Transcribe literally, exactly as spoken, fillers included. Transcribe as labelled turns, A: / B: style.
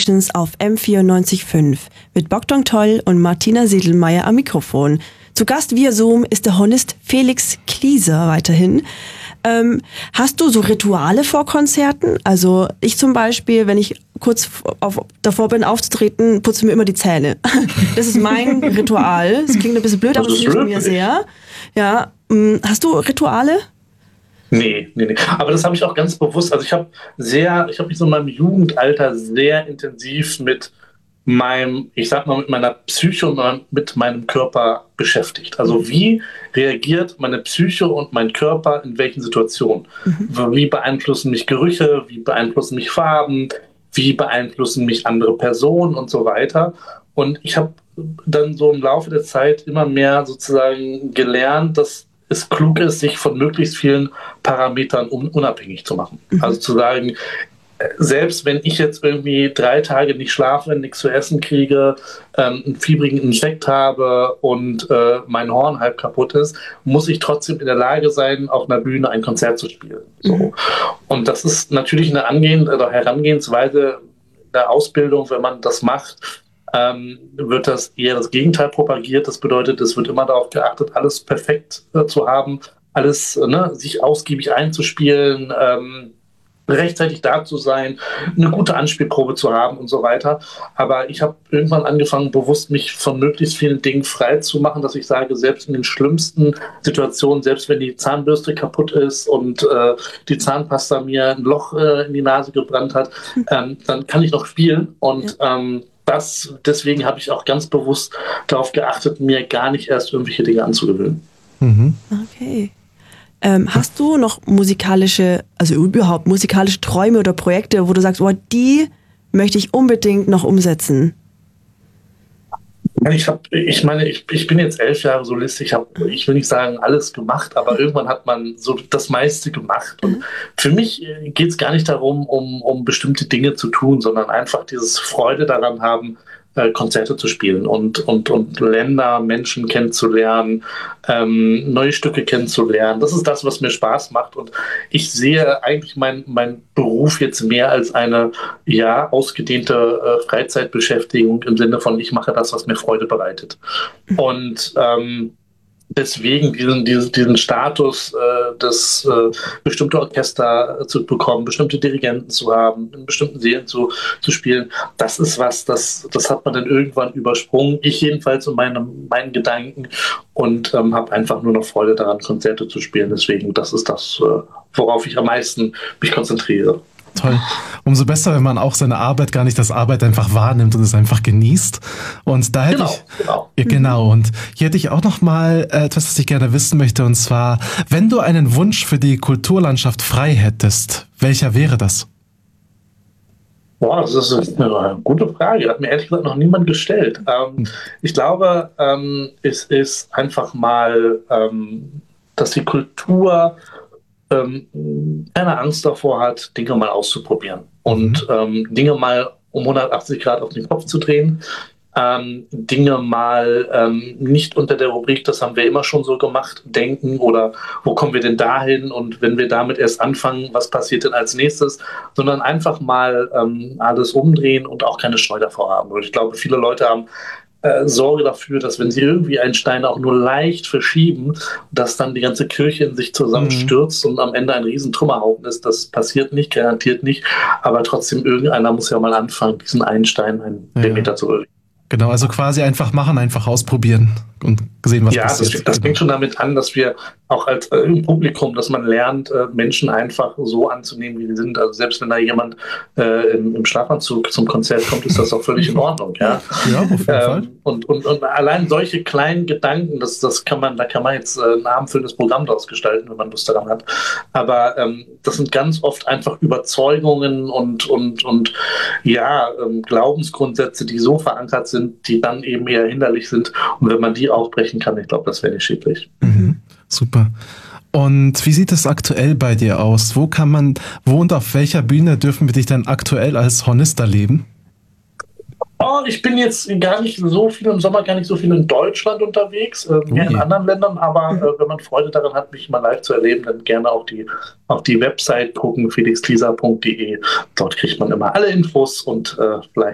A: Sessions auf M vierundneunzig Komma fünf mit Bogdan Toll und Martina Sedlmeier am Mikrofon. Zu Gast via Zoom ist der Hornist Felix Klieser weiterhin. Ähm, hast du so Rituale vor Konzerten? Also ich zum Beispiel, wenn ich kurz auf, davor bin aufzutreten, putze mir immer die Zähne. Das ist mein Ritual. Das klingt ein bisschen blöd, aber es hilft mir sehr. Ja, hast du Rituale?
B: Nee, nee, nee. Aber das habe ich auch ganz bewusst. Also ich habe sehr, ich habe mich so in meinem Jugendalter sehr intensiv mit meinem, ich sag mal, mit meiner Psyche und mit meinem Körper beschäftigt. Also wie reagiert meine Psyche und mein Körper in welchen Situationen? Mhm. Wie beeinflussen mich Gerüche? Wie beeinflussen mich Farben? Wie beeinflussen mich andere Personen und so weiter? Und ich habe dann so im Laufe der Zeit immer mehr sozusagen gelernt, dass es klug ist, sich von möglichst vielen Parametern un- unabhängig zu machen. Mhm. Also zu sagen, selbst wenn ich jetzt irgendwie drei Tage nicht schlafe, nichts zu essen kriege, ähm, einen fiebrigen Infekt habe und äh, mein Horn halb kaputt ist, muss ich trotzdem in der Lage sein, auf einer Bühne ein Konzert zu spielen. So. Mhm. Und das ist natürlich eine Angehens- oder Herangehensweise der Ausbildung, wenn man das macht, ähm, wird das eher das Gegenteil propagiert. Das bedeutet, es wird immer darauf geachtet, alles perfekt äh, zu haben, alles äh, ne, sich ausgiebig einzuspielen, ähm, rechtzeitig da zu sein, eine gute Anspielprobe zu haben und so weiter. Aber ich habe irgendwann angefangen, bewusst mich von möglichst vielen Dingen frei zu machen, dass ich sage, selbst in den schlimmsten Situationen, selbst wenn die Zahnbürste kaputt ist und äh, die Zahnpasta mir ein Loch äh, in die Nase gebrannt hat, ähm, dann kann ich noch spielen. Und ja. ähm, das, deswegen habe ich auch ganz bewusst darauf geachtet, mir gar nicht erst irgendwelche Dinge anzugewöhnen.
A: Mhm. Okay. Ähm, hast du noch musikalische, also überhaupt musikalische Träume oder Projekte, wo du sagst, oh, die möchte ich unbedingt noch umsetzen?
B: Ich habe, ich meine, ich, ich bin jetzt elf Jahre Solist. Ich habe, ich will nicht sagen alles gemacht, aber irgendwann hat man so das meiste gemacht. Und für mich geht es gar nicht darum, um, um bestimmte Dinge zu tun, sondern einfach dieses Freude daran haben, Konzerte zu spielen und, und, und Länder, Menschen kennenzulernen, ähm, neue Stücke kennenzulernen. Das ist das, was mir Spaß macht. Und ich sehe eigentlich meinen mein Beruf jetzt mehr als eine ja, ausgedehnte äh, Freizeitbeschäftigung im Sinne von, ich mache das, was mir Freude bereitet. Und ähm, deswegen diesen, diesen, diesen Status, äh, das äh, bestimmte Orchester zu bekommen, bestimmte Dirigenten zu haben, in bestimmten Serien zu, zu spielen, das ist was, das, das hat man dann irgendwann übersprungen. Ich jedenfalls in meinem, meinen Gedanken und ähm, habe einfach nur noch Freude daran, Konzerte zu spielen. Deswegen, das ist das, äh, worauf ich am meisten mich konzentriere.
C: Toll. Umso besser, wenn man auch seine Arbeit gar nicht als Arbeit einfach wahrnimmt und es einfach genießt. Und da hätte
B: genau,
C: ich
B: genau.
C: Ja, genau. Und hier hätte ich auch noch mal äh, etwas, was ich gerne wissen möchte. Und zwar, wenn du einen Wunsch für die Kulturlandschaft frei hättest, welcher wäre das?
B: Boah, das ist eine gute Frage. Hat mir ehrlich gesagt noch niemand gestellt. Ähm, hm. Ich glaube, ähm, es ist einfach mal, ähm, dass die Kultur Ähm, keine Angst davor hat, Dinge mal auszuprobieren und mhm. ähm, Dinge mal um hundertachtzig Grad auf den Kopf zu drehen, ähm, Dinge mal ähm, nicht unter der Rubrik, das haben wir immer schon so gemacht, denken oder wo kommen wir denn dahin und wenn wir damit erst anfangen, was passiert denn als nächstes, sondern einfach mal ähm, alles umdrehen und auch keine Scheu davor haben. Und ich glaube, viele Leute haben Sorge dafür, dass wenn sie irgendwie einen Stein auch nur leicht verschieben, dass dann die ganze Kirche in sich zusammenstürzt mhm. und am Ende ein riesen Trümmerhaufen ist. Das passiert nicht, garantiert nicht, aber trotzdem irgendeiner muss ja mal anfangen, diesen einen Stein einen ja. Meter zu bewegen.
C: Genau, also quasi einfach machen, einfach ausprobieren und sehen, was
B: ja,
C: passiert.
B: Ja, das, das fängt schon damit an, dass wir auch als äh, im Publikum, dass man lernt, äh, Menschen einfach so anzunehmen, wie sie sind. Also selbst wenn da jemand äh, im, im Schlafanzug zum Konzert kommt, ist das auch völlig in Ordnung. Ja,
C: ja auf jeden ähm, Fall.
B: Und, und, und allein solche kleinen Gedanken, das, das kann man, da kann man jetzt äh, ein abendfüllendes Programm daraus gestalten, wenn man Lust daran hat. Aber ähm, das sind ganz oft einfach Überzeugungen und, und, und ja, ähm, Glaubensgrundsätze, die so verankert sind, die dann eben eher hinderlich sind. Und wenn man die aufbrechen kann, ich glaube, das wäre nicht schädlich.
C: Mhm. Super. Und wie sieht es aktuell bei dir aus? Wo kann man, wo und auf welcher Bühne dürfen wir dich denn aktuell als Hornist erleben?
B: Oh, ich bin jetzt gar nicht so viel im Sommer, gar nicht so viel in Deutschland unterwegs, äh, mehr okay. in anderen Ländern, aber äh, wenn man Freude daran hat, mich mal live zu erleben, dann gerne auf die, auf die Website gucken, felix klieser punkt de. Dort kriegt man immer alle Infos und äh, vielleicht